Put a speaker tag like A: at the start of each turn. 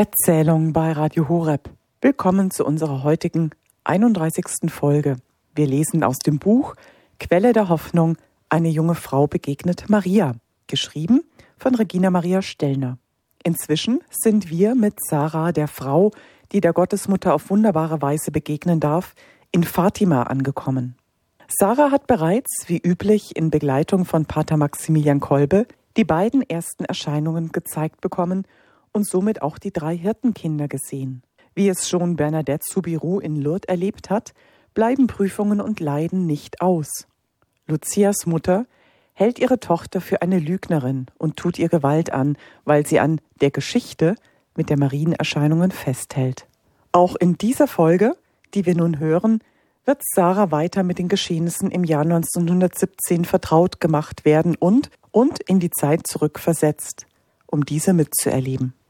A: Erzählung bei Radio Horeb. Willkommen zu unserer heutigen 31. Folge. Wir lesen aus dem Buch Quelle der Hoffnung, eine junge Frau begegnet Maria, geschrieben von Regina Maria Stellner. Inzwischen sind wir mit Sarah, der Frau, die der Gottesmutter auf wunderbare Weise begegnen darf, in Fatima angekommen. Sarah hat bereits, wie üblich in Begleitung von Pater Maximilian Kolbe, die beiden ersten Erscheinungen gezeigt bekommen und somit auch die 3 Hirtenkinder gesehen. Wie es schon Bernadette Soubirous in Lourdes erlebt hat, bleiben Prüfungen und Leiden nicht aus. Lucias Mutter hält ihre Tochter für eine Lügnerin und tut ihr Gewalt an, weil sie an der Geschichte mit der Marienerscheinungen festhält. Auch in dieser Folge, die wir nun hören, wird Sarah weiter mit den Geschehnissen im Jahr 1917 vertraut gemacht werden und in die Zeit zurückversetzt, um diese mitzuerleben.